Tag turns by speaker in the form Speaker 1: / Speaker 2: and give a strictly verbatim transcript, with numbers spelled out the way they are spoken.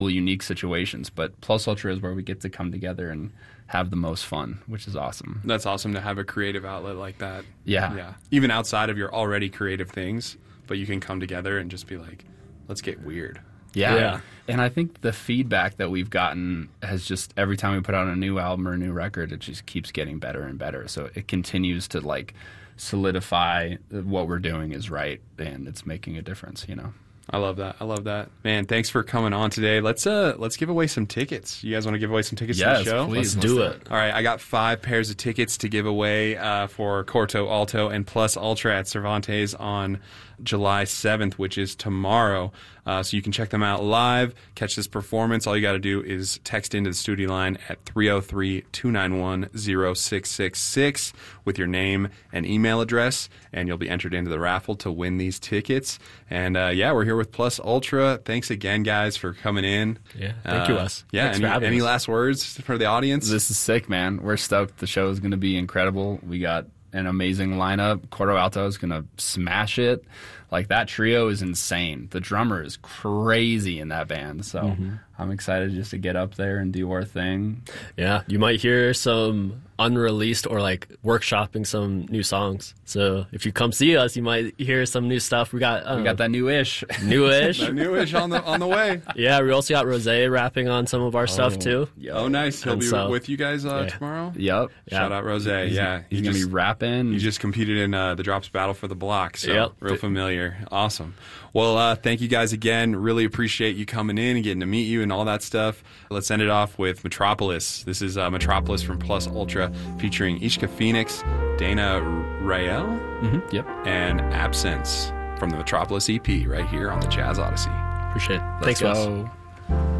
Speaker 1: unique situations. But Plus Ultra is where we get to come together and have the most fun, which is awesome.
Speaker 2: That's awesome to have a creative outlet like that.
Speaker 1: Yeah.
Speaker 2: Yeah. Even outside of your already creative things, but you can come together and just be like, let's get weird.
Speaker 1: Yeah.
Speaker 3: Yeah.
Speaker 1: And I think the feedback that we've gotten has just, every time we put out a new album or a new record, it just keeps getting better and better. So it continues to like solidify what we're doing is right, and it's making a difference, you know.
Speaker 2: I love that. I love that. Man, thanks for coming on today. Let's uh let's give away some tickets. You guys want to give away some tickets
Speaker 1: Yes,
Speaker 2: to the show?
Speaker 1: please.
Speaker 3: Let's do
Speaker 1: Let's
Speaker 3: it.
Speaker 2: All right, I got five pairs of tickets to give away uh, for Corto Alto and Plus Ultra at Cervantes on July seventh, which is tomorrow. Uh, so you can check them out live, catch this performance. All you got to do is text into the studio line at three oh three, two nine one, oh six six six with your name and email address, and you'll be entered into the raffle to win these tickets. And uh, yeah, we're here with Plus Ultra. Thanks again, guys, for coming in.
Speaker 3: Yeah, thank you,
Speaker 2: Uh,
Speaker 3: Wes.
Speaker 2: Yeah,
Speaker 3: Thanks for
Speaker 2: any,
Speaker 3: having
Speaker 2: any
Speaker 3: us.
Speaker 2: last words for the audience?
Speaker 1: This is sick, man. We're stoked. The show is going to be incredible. We got an amazing lineup. Corto Alto is going to smash it. Like, that trio is insane. The drummer is crazy in that band. So
Speaker 3: Mm-hmm.
Speaker 1: I'm excited just to get up there and do our thing.
Speaker 3: Yeah, you might hear some unreleased or like workshopping some new songs. So if you come see us, you might hear some new stuff. We got uh,
Speaker 1: We got that new ish.
Speaker 3: newish.
Speaker 2: That newish on the on the way.
Speaker 3: Yeah, we also got Rose rapping on some of our stuff too.
Speaker 2: Oh, nice. He'll
Speaker 3: And
Speaker 2: be
Speaker 3: so-
Speaker 2: with you guys uh,
Speaker 3: yeah.
Speaker 2: tomorrow.
Speaker 1: Yep.
Speaker 3: Yeah.
Speaker 2: Shout out Rose.
Speaker 1: He's,
Speaker 2: yeah,
Speaker 1: he's
Speaker 2: he
Speaker 1: going to
Speaker 2: just,
Speaker 1: be rapping.
Speaker 2: he just competed in uh, the Drops Battle for the Block, so
Speaker 3: Yep.
Speaker 2: real familiar. Awesome. Well, uh, thank you guys again. Really appreciate you coming in and getting to meet you and all that stuff. Let's end it off with Metropolis. This is uh, Metropolis from Plus Ultra featuring Ishka Phoenix, Dana Rael,
Speaker 1: Mhm. Yep.
Speaker 2: and Absence from the Metropolis E P right here on the Jazz Odyssey.
Speaker 3: Appreciate it.
Speaker 1: Let's
Speaker 3: Thanks, Wes.
Speaker 1: go.